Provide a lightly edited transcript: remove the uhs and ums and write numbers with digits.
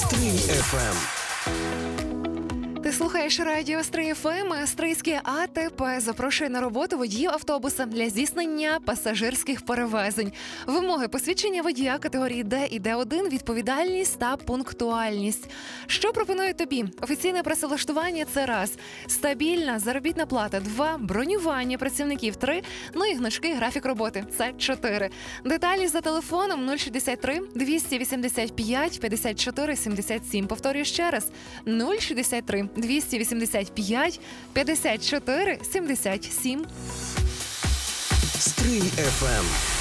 Стрий FM. Ти слухаєш радіо Стрий FM. Стрийське АТП запрошує на роботу водіїв автобуса для здійснення пасажирських перевезень. Вимоги посвідчення водія категорії Д і Д1, відповідальність та пунктуальність. Що пропонує тобі? Офіційне працевлаштування – це раз. Стабільна заробітна плата – 2. Бронювання працівників – 3. Ну і гнучкий графік роботи – це 4. Деталі за телефоном 063 285 54 77. Повторюю ще раз. 063 285 54 77. Стрий FM.